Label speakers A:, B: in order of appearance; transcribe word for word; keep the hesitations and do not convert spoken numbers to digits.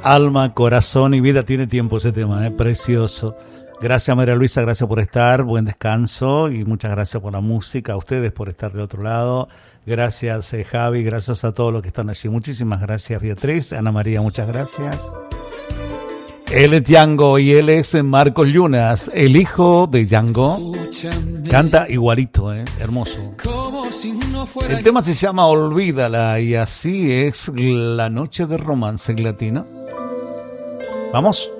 A: Alma, corazón y vida tiene tiempo ese tema, ¿eh? Precioso. Gracias María Luisa, gracias por estar, buen descanso y muchas gracias por la música, a ustedes por estar del otro lado. Gracias eh, Javi, gracias a todos los que están allí. Muchísimas gracias Beatriz, Ana María, muchas gracias. Él es Django y él es Marcos Llunas, el hijo de Django. Canta igualito, ¿eh? Hermoso. El tema se llama Olvídala y así es la noche de romance en latino. Vamos.